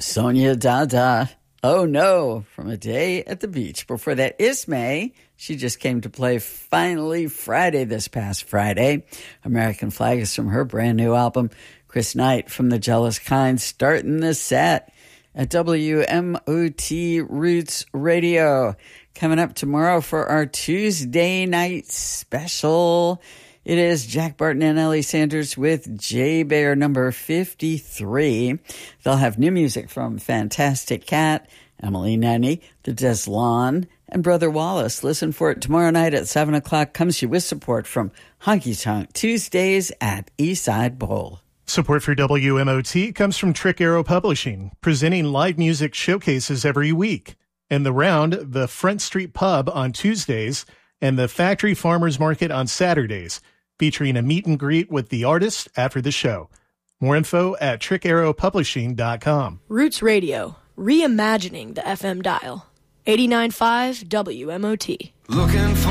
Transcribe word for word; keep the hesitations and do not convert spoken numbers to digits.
Sonia Dada, Oh No, from A Day at the Beach. Before that, Ismay. She just came to play Finally Friday this past Friday. American Flag is from her brand new album. Chris Knight from The Jealous Kind starting the set at W M O T Roots Radio. Coming up tomorrow for our Tuesday night special, it is Jack Barton and Ellie Sanders with Jay Bear number fifty-three. They'll have new music from Fantastic Cat, Emily Nenny, The Deslon, and Brother Wallace. Listen for it tomorrow night at seven o'clock. Comes to you with support from Honky Tonk Tuesdays at Eastside Bowl. Support for W M O T comes from Trick Arrow Publishing, presenting live music showcases every week. And The Round, the Front Street Pub on Tuesdays, and the Factory Farmers Market on Saturdays, featuring a meet and greet with the artist after the show. More info at trick arrow publishing dot com. Roots Radio, reimagining the F M dial. eighty-nine point five W M O T. Looking for